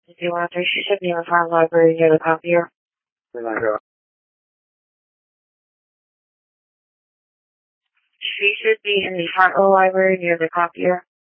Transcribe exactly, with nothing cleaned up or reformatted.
zero one three, she should be in the front library near the copier. She should be in the front of the library near the copier.